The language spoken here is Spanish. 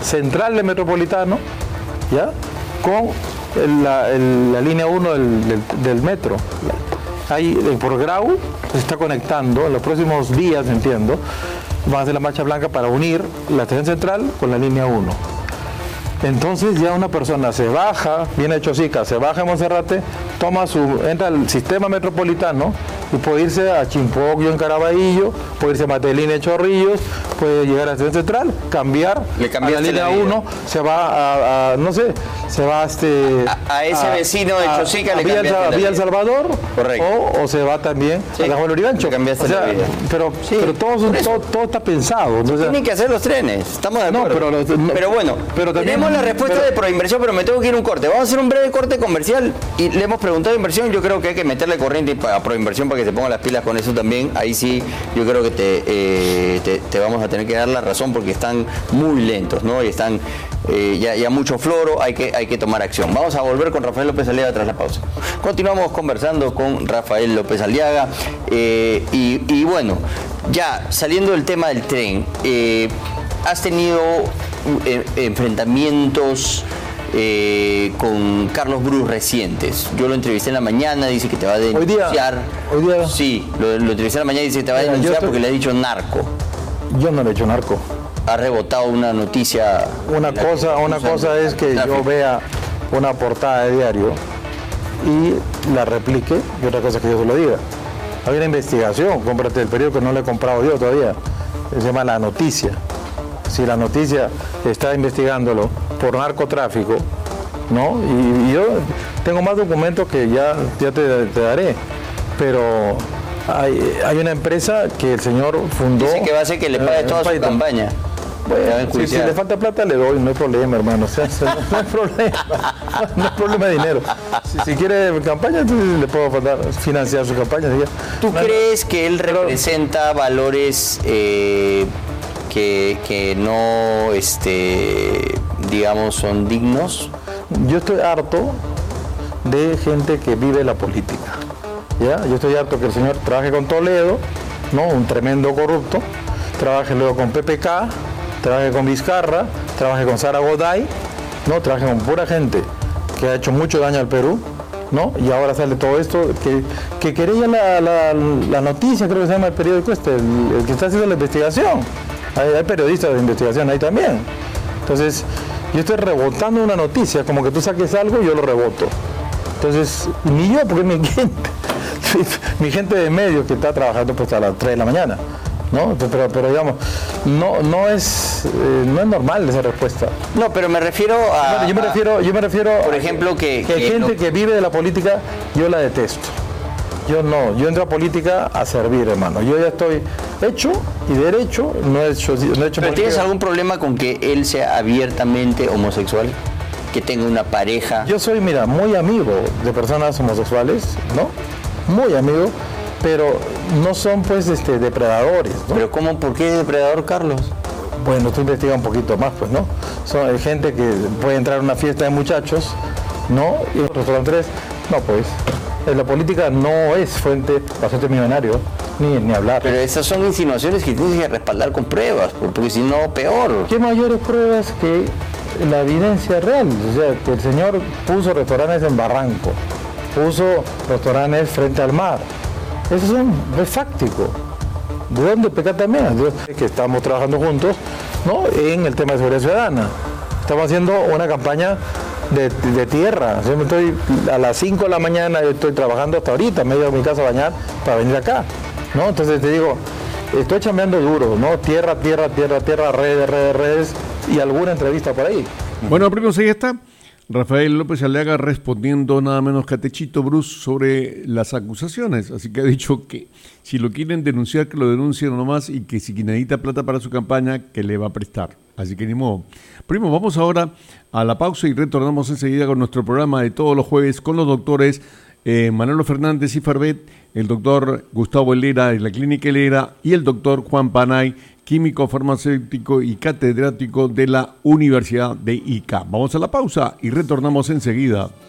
central del Metropolitano, ¿ya? Con la línea 1 del metro. Ahí por Grau se está conectando, en los próximos días, entiendo, van a hacer la marcha blanca para unir la estación central con la línea 1. Entonces ya una persona se baja, viene de Chosica, se baja en Monserrate, entra al sistema metropolitano y puede irse a Chimpoclo en Caraballo, puede irse a Matelín en Chorrillos, puede llegar a la estación central, cambiar a la línea 1, se va a no sé, se va a ese vecino de Chosica, a Villa El Salvador, o se va también a la Juan Lurigancho. Pero todo está pensado. Entonces, tienen que hacer los trenes, estamos de acuerdo. Pero bueno, tenemos la respuesta de Proinversión, pero me tengo que ir a un corte. Vamos a hacer un breve corte comercial y le hemos preguntado a Inversión. Yo creo que hay que meterle corriente a Proinversión para que se ponga las pilas con eso también. Ahí sí, yo creo que te vamos a tener que dar la razón porque están muy lentos, ¿no? Y están ya mucho floro, hay que tomar acción. Vamos a volver con Rafael López Aliaga tras la pausa. Continuamos conversando con Rafael López Aliaga y bueno, ya saliendo del tema del tren, has tenido enfrentamientos con Carlos Bruce recientes. Yo lo entrevisté en la mañana, dice que te va a denunciar. Hoy día. Sí, lo entrevisté en la mañana y dice que te va a denunciar porque le ha dicho narco. Yo no le he hecho narco. Ha rebotado una noticia. Una cosa es que yo vea una portada de diario y la replique, y otra cosa es que yo se lo diga. Hay una investigación, cómprate el periódico que no le he comprado yo todavía, se llama La Noticia. Si La Noticia está investigándolo por narcotráfico, ¿no? Y yo tengo más documentos que ya te daré, pero hay una empresa que el señor fundó. Dice que va a hacer que le pague toda su campaña. Bueno, si le falta plata le doy, no hay problema, hermano. O sea, no hay problema, no hay problema de dinero. Si quiere campaña, entonces le puedo financiar su campaña. ¿Tú crees que él representa valores que no, digamos, son dignos? Yo estoy harto de gente que vive la política. ¿Ya? Yo estoy harto que el señor trabaje con Toledo, ¿no? Un tremendo corrupto, trabaje luego con PPK, trabaje con Vizcarra, trabaje con Sara Goday, ¿no? Trabaje con pura gente que ha hecho mucho daño al Perú, ¿no? Y ahora sale todo esto, que quería la noticia, creo que se llama el periódico el que está haciendo la investigación. Hay periodistas de investigación ahí también. Entonces, yo estoy rebotando una noticia, como que tú saques algo y yo lo reboto. Entonces, ni yo, porque es mi gente. Mi gente de medios que está trabajando pues a las 3 de la mañana, ¿no? Pero digamos, no es normal esa respuesta. No, pero me refiero a... Bueno, yo me refiero por ejemplo, que gente que vive de la política, yo la detesto. Yo entro a política a servir, hermano. Yo ya estoy hecho y derecho, no he hecho ¿Pero política. ¿Tienes algún problema con que él sea abiertamente homosexual? Que tenga una pareja. Yo soy, muy amigo de personas homosexuales, ¿no? Muy amigo, pero no son pues depredadores, ¿no? ¿Pero cómo? ¿Por qué depredador, Carlos? Bueno, tú investigas un poquito más, pues, ¿no? Hay gente que puede entrar a una fiesta de muchachos, ¿no? Y en restaurantes, no, pues. La política no es fuente para hacerte millonario, ni hablar. Pero esas son insinuaciones que tienes que respaldar con pruebas, porque si no, peor. ¿Qué mayores pruebas que la evidencia real? O sea, que el señor puso restaurantes en Barranco, puso restaurantes frente al mar. Eso es fáctico. ¿De dónde peca también? Que estamos trabajando juntos, ¿no? En el tema de seguridad ciudadana. Estamos haciendo una campaña de tierra. Yo estoy a las 5 de la mañana, yo estoy trabajando hasta ahorita, me he ido a mi casa a bañar para venir acá, ¿no? Entonces te digo, estoy chambeando duro, ¿no? Tierra, redes y alguna entrevista por ahí. Bueno, primos, ahí está Rafael López Aliaga respondiendo nada menos que a Techito Bruce sobre las acusaciones. Así que ha dicho que si lo quieren denunciar, que lo denuncien nomás, y que si necesita plata para su campaña, que le va a prestar. Así que ni modo. Primo, vamos ahora a la pausa y retornamos enseguida con nuestro programa de todos los jueves con los doctores Manolo Fernández y Farbet, el doctor Gustavo Helera de la Clínica Helera y el doctor Juan Panay, químico farmacéutico y catedrático de la Universidad de Ica. Vamos a la pausa y retornamos enseguida.